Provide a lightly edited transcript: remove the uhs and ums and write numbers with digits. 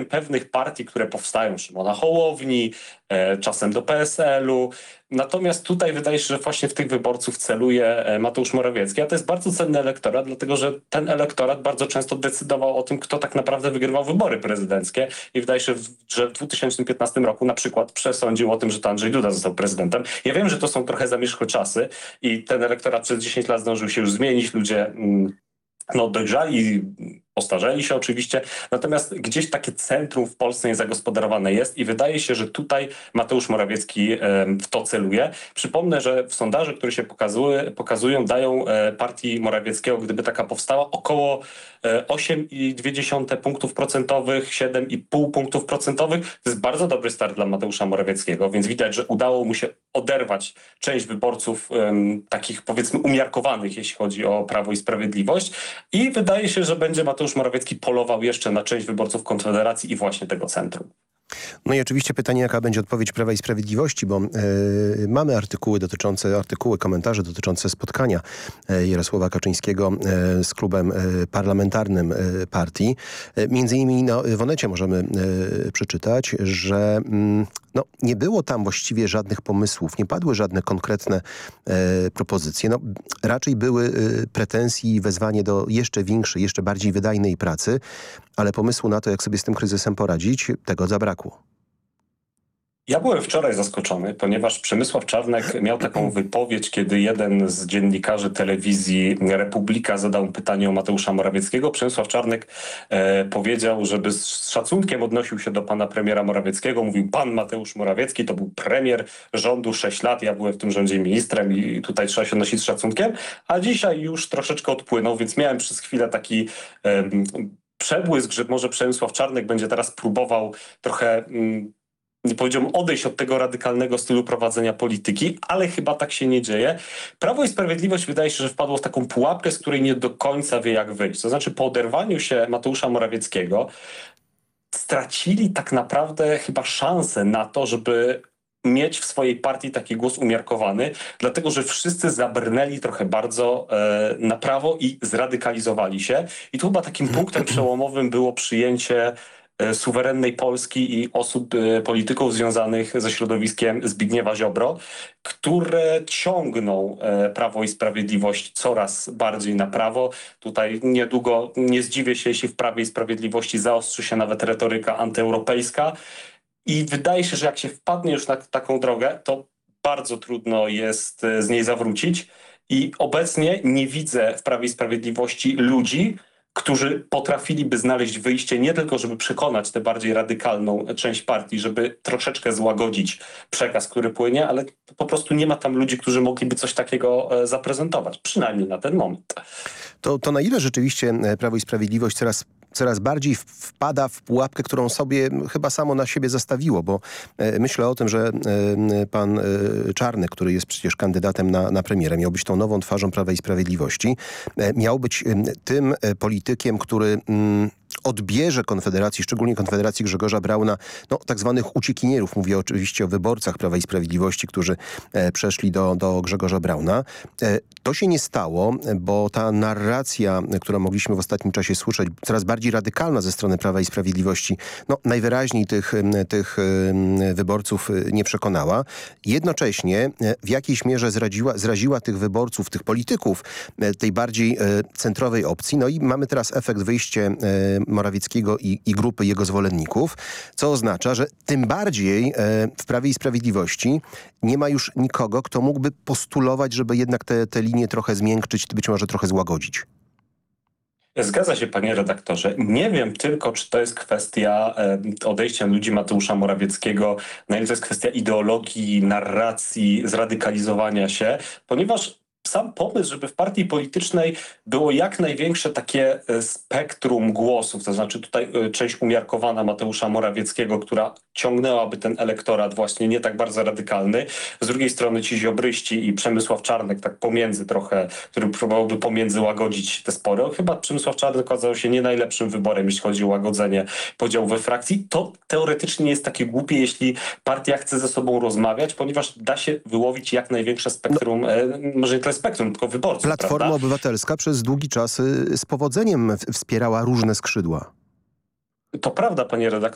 pewnych partii, które powstają, Szymona Hołowni, czasem do PSL-u. Natomiast tutaj wydaje się, że właśnie w tych wyborców celuje Mateusz Morawiecki. A to jest bardzo cenny elektorat, dlatego że ten elektorat bardzo często decydował o tym, kto tak naprawdę wygrywał wybory prezydenckie. I wydaje się, że w 2015 roku na przykład przesądził o tym, że to Andrzej Duda został prezydentem. Ja wiem, że to są trochę zamierzchłe czasy i ten elektorat przez 10 lat zdążył się już zmienić. Ludzie dojrzali, postarzeli się oczywiście, natomiast gdzieś takie centrum w Polsce niezagospodarowane jest i wydaje się, że tutaj Mateusz Morawiecki w to celuje. Przypomnę, że w sondaże, które się pokazują, dają partii Morawieckiego, gdyby taka powstała, około 8,2 punktów procentowych, 7,5 punktów procentowych. To jest bardzo dobry start dla Mateusza Morawieckiego, więc widać, że udało mu się oderwać część wyborców takich powiedzmy umiarkowanych, jeśli chodzi o Prawo i Sprawiedliwość. I wydaje się, że będzie Mateusz Morawiecki polował jeszcze na część wyborców Konfederacji i właśnie tego centrum. No i oczywiście pytanie, jaka będzie odpowiedź Prawa i Sprawiedliwości, bo mamy komentarze dotyczące spotkania Jarosława Kaczyńskiego z klubem parlamentarnym partii. Między innymi w Onecie możemy przeczytać, że nie było tam właściwie żadnych pomysłów, nie padły żadne konkretne propozycje. Raczej były pretensje i wezwanie do jeszcze większej, jeszcze bardziej wydajnej pracy, ale pomysłu na to, jak sobie z tym kryzysem poradzić, tego zabrakło. Ja byłem wczoraj zaskoczony, ponieważ Przemysław Czarnek miał taką wypowiedź, kiedy jeden z dziennikarzy telewizji Republika zadał pytanie o Mateusza Morawieckiego. Przemysław Czarnek powiedział, żeby z szacunkiem odnosił się do pana premiera Morawieckiego. Mówił, pan Mateusz Morawiecki to był premier rządu 6 lat, ja byłem w tym rządzie ministrem i tutaj trzeba się odnosić z szacunkiem. A dzisiaj już troszeczkę odpłynął, więc miałem przez chwilę taki przebłysk, że może Przemysław Czarnek będzie teraz próbował trochę nie powiedziałbym odejść od tego radykalnego stylu prowadzenia polityki, ale chyba tak się nie dzieje. Prawo i Sprawiedliwość wydaje się, że wpadło w taką pułapkę, z której nie do końca wie jak wyjść. To znaczy po oderwaniu się Mateusza Morawieckiego stracili tak naprawdę chyba szansę na to, żeby mieć w swojej partii taki głos umiarkowany, dlatego że wszyscy zabrnęli trochę bardzo na prawo i zradykalizowali się. I tu chyba takim punktem przełomowym było przyjęcie suwerennej Polski i osób, polityków związanych ze środowiskiem Zbigniewa Ziobro, które ciągną Prawo i Sprawiedliwość coraz bardziej na prawo. Tutaj niedługo nie zdziwię się, jeśli w Prawie i Sprawiedliwości zaostrzy się nawet retoryka antyeuropejska. I wydaje się, że jak się wpadnie już na taką drogę, to bardzo trudno jest z niej zawrócić. I obecnie nie widzę w Prawie i Sprawiedliwości ludzi, którzy potrafiliby znaleźć wyjście nie tylko, żeby przekonać tę bardziej radykalną część partii, żeby troszeczkę złagodzić przekaz, który płynie, ale po prostu nie ma tam ludzi, którzy mogliby coś takiego zaprezentować, przynajmniej na ten moment. To na ile rzeczywiście Prawo i Sprawiedliwość coraz bardziej wpada w pułapkę, którą sobie chyba samo na siebie zastawiło, bo myślę o tym, że pan Czarnek, który jest przecież kandydatem na premiera, miał być tą nową twarzą Prawa i Sprawiedliwości, miał być tym politykiem, który odbierze Konfederacji, szczególnie Konfederacji Grzegorza Brauna, tak zwanych uciekinierów. Mówię oczywiście o wyborcach Prawa i Sprawiedliwości, którzy przeszli do Grzegorza Brauna. To się nie stało, bo ta narracja, którą mogliśmy w ostatnim czasie słyszeć, coraz bardziej radykalna ze strony Prawa i Sprawiedliwości, najwyraźniej tych wyborców nie przekonała. Jednocześnie w jakiejś mierze zraziła tych wyborców, tych polityków tej bardziej centrowej opcji. No i mamy teraz efekt wyjście Morawieckiego i grupy jego zwolenników, co oznacza, że tym bardziej w Prawie i Sprawiedliwości nie ma już nikogo, kto mógłby postulować, żeby jednak te linie trochę zmiękczyć, być może trochę złagodzić. Zgadza się, panie redaktorze. Nie wiem tylko, czy to jest kwestia odejścia ludzi Mateusza Morawieckiego, na ile to jest kwestia ideologii, narracji, zradykalizowania się, ponieważ sam pomysł, żeby w partii politycznej było jak największe takie spektrum głosów, to znaczy tutaj część umiarkowana Mateusza Morawieckiego, która ciągnęłaby ten elektorat właśnie nie tak bardzo radykalny. Z drugiej strony ci ziobryści i Przemysław Czarnek tak pomiędzy trochę, który próbowałby pomiędzy łagodzić te spory. Chyba Przemysław Czarnek okazał się nie najlepszym wyborem, jeśli chodzi o łagodzenie podziału we frakcji. To teoretycznie nie jest takie głupie, jeśli partia chce ze sobą rozmawiać, ponieważ da się wyłowić jak największe spektrum, może nie tyle spektrum, tylko wyborców. Platforma prawda? Obywatelska przez długi czas z powodzeniem wspierała różne skrzydła. To prawda, panie redaktorze.